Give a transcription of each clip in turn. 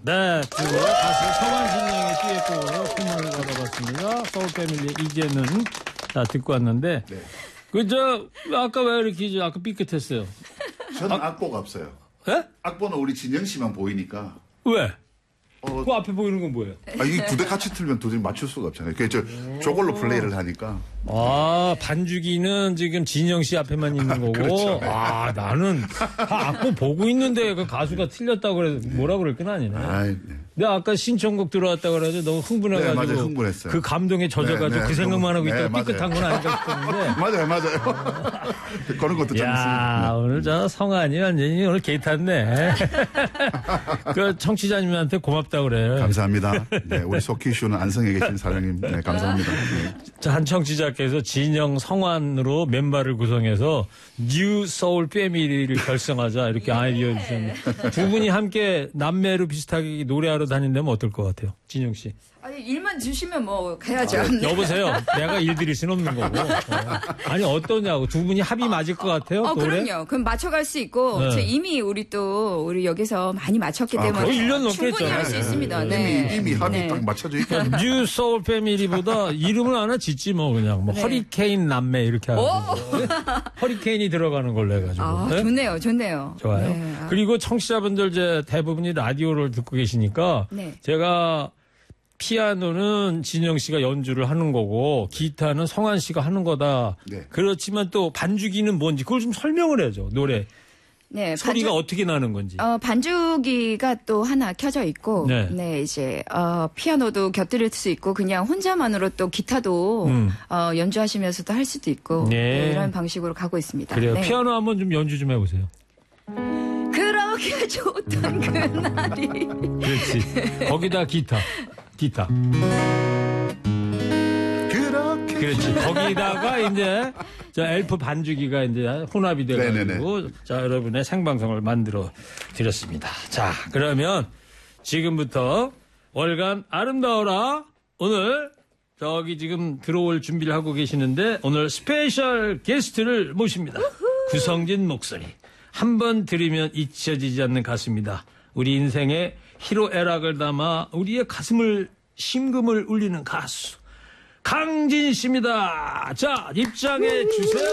네, 그리고 가수 성환진영의 듀엣곡으로 선물을 받아봤습니다. 서울패밀리 이제는 다 듣고 왔는데 네. 아까 왜 이렇게 아까 삐끗했어요? 저는 악보가 없어요. 예? 악보는 우리 진영 씨만 보이니까. 왜? 그 앞에 보이는 건 뭐예요? 이 두 대 같이 틀면 도저히 맞출 수가 없잖아요. 그래서 저걸로 플레이를 하니까. 반주기는 지금 진영 씨 앞에만 있는 거고. 그렇죠. 네. 나는 악보 보고 있는데 그 가수가 틀렸다고 그래서 뭐라 그럴 건 아니네. 네. 내가 아까 신청곡 들어왔다고 그래서 너무 흥분해가지고. 네, 맞아요. 흥분했어요. 그 감동에 젖어가지고 네, 그 생각만 하고 있다가 맞아요. 삐끗한 건 아닌가 싶었는데. 맞아요. 그런 것도 좀 야, 있습니다. 오늘 저 성환이 완전히 오늘 게이 탔네. 그 청취자님한테 고맙다고 그래. 감사합니다. 네, 우리 소키쇼는 안성에 계신 사장님, 네, 감사합니다. 네. 자, 한 청취자께서 진영 성환으로 멤버를 구성해서 뉴 소울 패밀리를 결성하자 이렇게 아이디어 주셨는데 두 분이 함께 남매로 비슷하게 노래하러 다닌다면 어떨 것 같아요? 진영 씨. 아니, 일만 주시면 뭐 가야죠. 여보세요. 내가 일 드릴 수는 없는 거고. 아니 어떠냐고. 두 분이 합이 맞을 것 같아요? 노래? 그럼요. 그럼 맞춰갈 수 있고 네. 이미 우리 여기서 많이 맞췄기 때문에 거의 1년 넘게 충분히 했잖아요. 할 수 있습니다. 네. 이미 합이 네. 딱 맞춰져 있고. 뉴 소울 패밀리보다 이름을 하나 짓지 뭐 그냥 뭐 네. 허리케인 남매 이렇게 하고 허리케인이 들어가는 걸로 해가지고. 네? 좋네요. 좋아요. 네. 그리고 청취자분들 이제 대부분이 라디오를 듣고 계시니까 네. 제가 피아노는 진영 씨가 연주를 하는 거고 기타는 성환 씨가 하는 거다. 네. 그렇지만 또 반주기는 뭔지 그걸 좀 설명을 해야죠. 노래 네, 소리가 어떻게 나는 건지. 반주기가 또 하나 켜져 있고, 네. 이제, 피아노도 곁들일 수 있고, 그냥 혼자만으로 또 기타도, 연주하시면서도 할 수도 있고, 네. 이런 방식으로 가고 있습니다. 그래요. 네. 피아노 한번 좀 연주 좀 해보세요. 그렇게 좋던 그날이. 그렇지. 거기다 기타. 그렇지. 거기다가 이제 저 엘프 반주기가 이제 혼합이 돼가지고 자 여러분의 생방송을 만들어 드렸습니다. 자 그러면 지금부터 월간 아름다워라 오늘 저기 지금 들어올 준비를 하고 계시는데 오늘 스페셜 게스트를 모십니다. 구성진 목소리 한번 들으면 잊혀지지 않는 가수입니다. 우리 인생의 희로애락을 담아 우리의 가슴을 심금을 울리는 가수 강진 씨입니다. 자, 입장해 주세요.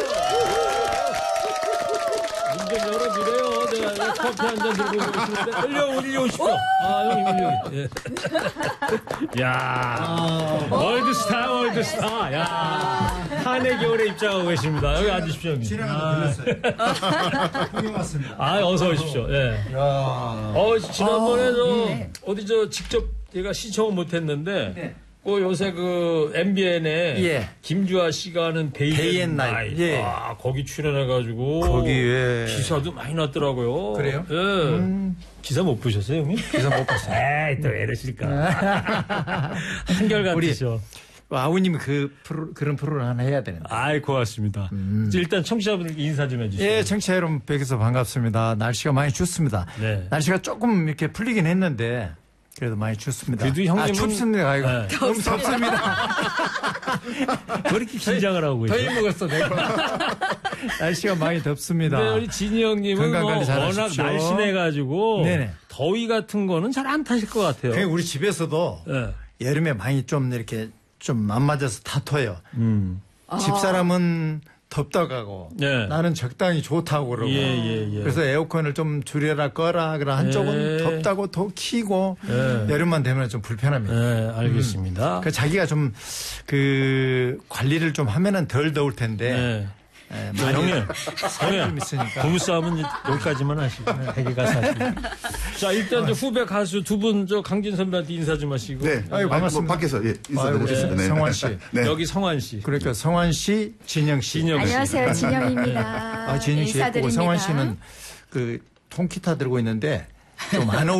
문 좀 열어주래요. 내가 커피 한 잔 들고 있는데. 일리 오십시오. 형님, 일리. 예. 야 월드스타. 야, 한해 겨울에 입장하고 계십니다. 여기 앉으십시오, 형님. 진행하다 들렸어요. 형님 왔습니다. 어서 오십시오. 예. 지난번에 어디 직접 제가 시청은 못했는데. 네. 요새 MBN에 김주아 씨가 하는 데이 앤 나잇. 거기 출연해가지고. 거기에. 기사도 많이 났더라고요. 그래요? 예. 기사 못 보셨어요, 형님? 기사 못 봤어요. 에이, 또 왜 이러실까. 한결같으셔. 아우님이 그런 프로를 하나 해야 되는데. 아이, 고맙습니다. 일단 청취자분들께 인사 좀 해주세요. 예, 청취자 여러분 뵙게서 반갑습니다. 날씨가 많이 춥습니다. 네. 날씨가 조금 이렇게 풀리긴 했는데. 그래도 많이 춥습니다. 그래도 형님은 춥습니다. 이거. 네. 너무 덥습니다. 왜 이렇게 긴장을 하고 계세요? 더위 먹었어, 내가. 날씨가 많이 덥습니다. 근데 우리 진희 형님은 건강관리 워낙 잘하십시오. 날씬해가지고 네네. 더위 같은 거는 잘 안 타실 것 같아요. 그냥 우리 집에서도 네. 여름에 많이 좀 이렇게 좀 안 맞아서 다퉈요. 집사람은 덥다고 하고 네. 나는 적당히 좋다고 그러고 예. 그래서 에어컨을 좀 줄여라 꺼라 그러 한쪽은 덥다고 더 키고 여름만 되면 좀 불편합니다. 네, 알겠습니다. 그 자기가 좀 그 관리를 좀 하면은 덜 더울 텐데 형님 좀 있으니까 부부싸움은 여기까지만 하시고 댁에 가서 하시고. 자 일단 후배 가수 두 분 강진 선배한테 인사 좀 하시고. 네. 아유, 반갑습니다. 밖에서 인사드리겠습니다. 네. 성환 씨. 네. 여기 성환 씨. 그러니까 성환 씨, 진영 씨. 안녕하세요, 진영입니다. 진영 씨 예쁘고 인사드립니다. 성환 씨는 그 통기타 들고 있는데 좀 안